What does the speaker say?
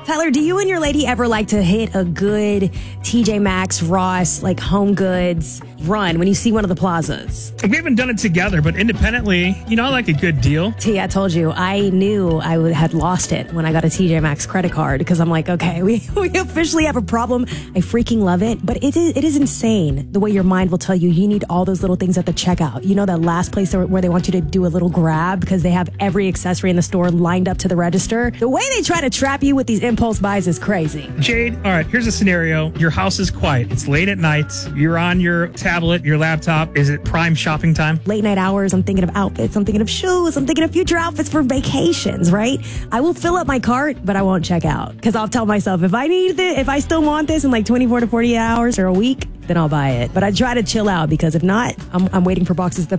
Tyler, do you and your lady ever like to hit a good TJ Maxx, Ross, like Home Goods run when you see one of the plazas? We haven't done it together, but independently, I like a good deal. T, I told you, I knew I had lost it when I got a TJ Maxx credit card because I'm like, okay, we officially have a problem. I freaking love it, but it is insane the way your mind will tell you need all those little things at the checkout. You know, that last place where they want you to do a little grab because they have every accessory in the store lined up to the register. The way they try to trap you with these impulse buys is crazy. Jade, all right, here's a scenario. Your house is quiet. It's late at night. You're on your tablet, your laptop. Is it prime shopping time? Late night hours, I'm thinking of outfits. I'm thinking of shoes. I'm thinking of future outfits for vacations, right? I will fill up my cart, but I won't check out because I'll tell myself if I still want this in like 24 to 48 hours or a week, then I'll buy it. But I try to chill out because if not, I'm waiting for boxes to